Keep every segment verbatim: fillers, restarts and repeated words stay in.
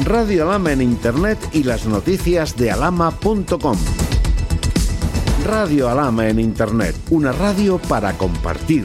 Radio Alhama en Internet y las noticias de alhama punto com. Radio Alhama en Internet, una radio para compartir.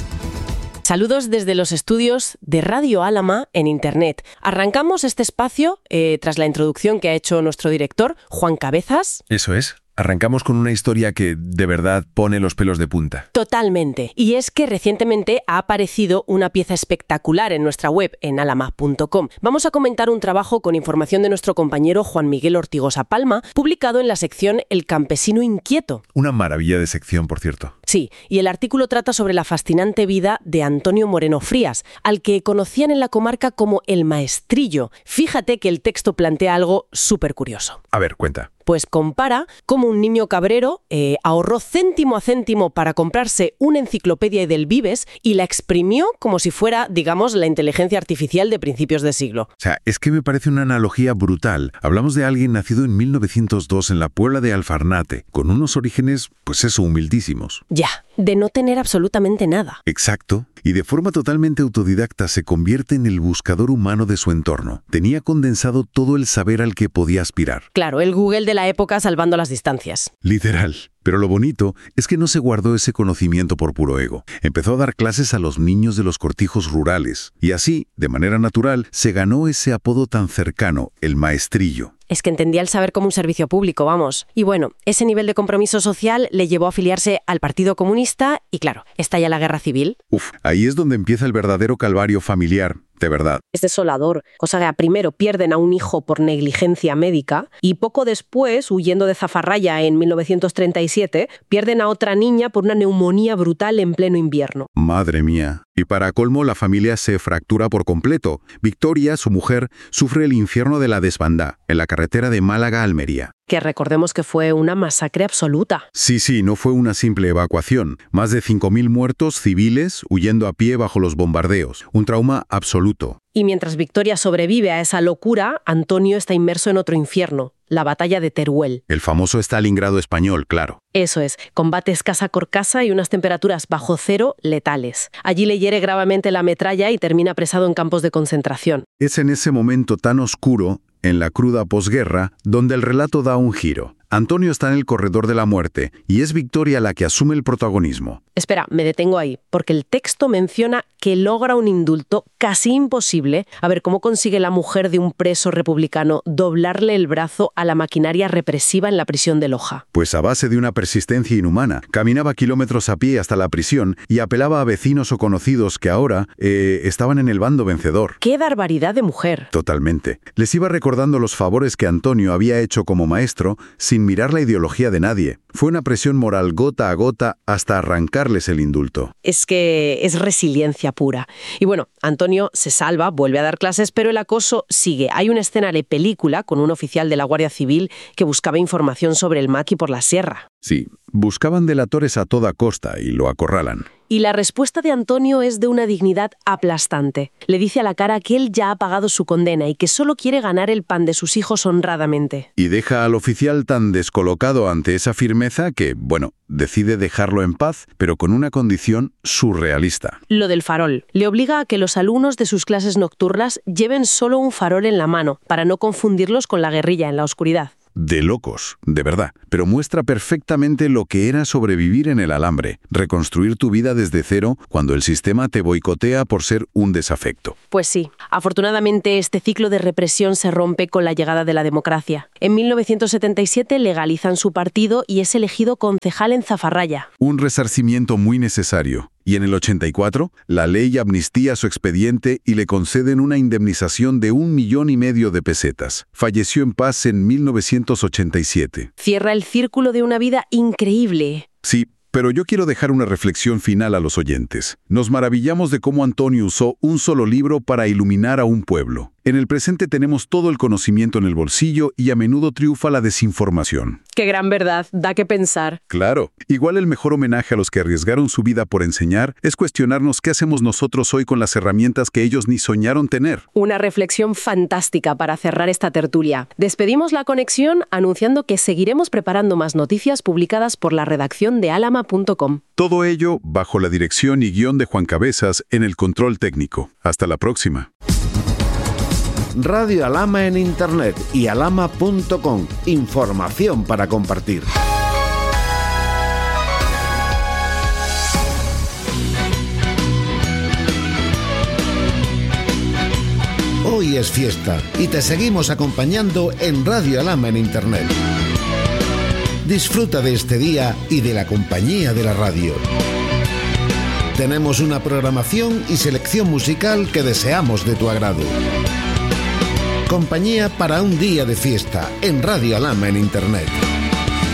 Saludos desde los estudios de Radio Alhama en Internet. Arrancamos este espacio eh, tras la introducción que ha hecho nuestro director, Juan Cabezas. Eso es. Arrancamos con una historia que de verdad pone los pelos de punta. Totalmente. Y es que recientemente ha aparecido una pieza espectacular en nuestra web, en alhama punto com. Vamos a comentar un trabajo con información de nuestro compañero Juan Miguel Ortigosa Palma, publicado en la sección El campesino inquieto. Una maravilla de sección, por cierto. Sí, y el artículo trata sobre la fascinante vida de Antonio Moreno Frías, al que conocían en la comarca como el Maestrillo. Fíjate que el texto plantea algo súper curioso. A ver, cuenta. Pues compara cómo un niño cabrero eh, ahorró céntimo a céntimo para comprarse una enciclopedia del Vives y la exprimió como si fuera, digamos, la inteligencia artificial de principios de siglo. O sea, es que me parece una analogía brutal. Hablamos de alguien nacido en mil novecientos dos en la Puebla de Alfarnate, con unos orígenes, pues eso, humildísimos. Ya, de no tener absolutamente nada. Exacto. Y de forma totalmente autodidacta se convierte en el buscador humano de su entorno. Tenía condensado todo el saber al que podía aspirar. Claro, el Google de la época salvando las distancias. Literal. Pero lo bonito es que no se guardó ese conocimiento por puro ego. Empezó a dar clases a los niños de los cortijos rurales. Y así, de manera natural, se ganó ese apodo tan cercano, el Maestrillo. Es que entendía el saber como un servicio público, vamos. Y bueno, ese nivel de compromiso social le llevó a afiliarse al Partido Comunista y claro, estalla la Guerra Civil. Uf, ahí es donde empieza el verdadero calvario familiar. De verdad. Es desolador. Cosa que primero pierden a un hijo por negligencia médica y poco después, huyendo de Zafarraya en mil novecientos treinta y siete, pierden a otra niña por una neumonía brutal en pleno invierno. Madre mía. Y para colmo, la familia se fractura por completo. Victoria, su mujer, sufre el infierno de la desbandá, en la carretera de Málaga a Almería. Que recordemos que fue una masacre absoluta. Sí, sí, no fue una simple evacuación. Más de cinco mil muertos civiles huyendo a pie bajo los bombardeos. Un trauma absoluto. Y mientras Victoria sobrevive a esa locura, Antonio está inmerso en otro infierno, la batalla de Teruel. El famoso Stalingrado español, claro. Eso es, combates casa por casa y unas temperaturas bajo cero letales. Allí le hiere gravemente la metralla y termina apresado en campos de concentración. Es en ese momento tan oscuro, en la cruda posguerra, donde el relato da un giro. Antonio está en el corredor de la muerte y es Victoria la que asume el protagonismo. Espera, me detengo ahí, porque el texto menciona que logra un indulto casi imposible. A ver, ¿cómo consigue la mujer de un preso republicano doblarle el brazo a la maquinaria represiva en la prisión de Loja? Pues a base de una persistencia inhumana. Caminaba kilómetros a pie hasta la prisión y apelaba a vecinos o conocidos que ahora eh, estaban en el bando vencedor. ¡Qué barbaridad de mujer! Totalmente. Les iba recordando los favores que Antonio había hecho como maestro sin mirar la ideología de nadie. Fue una presión moral gota a gota hasta arrancarles el indulto. Es que es resiliencia pura. Y bueno, Antonio se salva, vuelve a dar clases, pero el acoso sigue. Hay una escena de película con un oficial de la Guardia Civil que buscaba información sobre el maqui por la sierra. Sí, buscaban delatores a toda costa y lo acorralan. Y la respuesta de Antonio es de una dignidad aplastante. Le dice a la cara que él ya ha pagado su condena y que solo quiere ganar el pan de sus hijos honradamente. Y deja al oficial tan descolocado ante esa firmeza que, bueno, decide dejarlo en paz, pero con una condición surrealista. Lo del farol. Le obliga a que los alumnos de sus clases nocturnas lleven solo un farol en la mano, para no confundirlos con la guerrilla en la oscuridad. De locos, de verdad, pero muestra perfectamente lo que era sobrevivir en el alambre, reconstruir tu vida desde cero cuando el sistema te boicotea por ser un desafecto. Pues sí, afortunadamente este ciclo de represión se rompe con la llegada de la democracia. En mil novecientos setenta y siete legalizan su partido y es elegido concejal en Zafarraya. Un resarcimiento muy necesario. Y en el ochenta y cuatro, la ley amnistía su expediente y le conceden una indemnización de un millón y medio de pesetas. Falleció en paz en mil novecientos ochenta y siete. Cierra el círculo de una vida increíble. Sí, pero yo quiero dejar una reflexión final a los oyentes. Nos maravillamos de cómo Antonio usó un solo libro para iluminar a un pueblo. En el presente tenemos todo el conocimiento en el bolsillo y a menudo triunfa la desinformación. ¡Qué gran verdad! Da que pensar. Claro. Igual el mejor homenaje a los que arriesgaron su vida por enseñar es cuestionarnos qué hacemos nosotros hoy con las herramientas que ellos ni soñaron tener. Una reflexión fantástica para cerrar esta tertulia. Despedimos la conexión anunciando que seguiremos preparando más noticias publicadas por la redacción de alhama punto com. Todo ello bajo la dirección y guión de Juan Cabezas en el control técnico. Hasta la próxima. Radio Alhama en Internet y alhama punto com. Información para compartir. Hoy es fiesta y te seguimos acompañando en Radio Alhama en Internet. Disfruta de este día y de la compañía de la radio. Tenemos una programación y selección musical que deseamos de tu agrado. Compañía para un día de fiesta en Radio Alhama en Internet.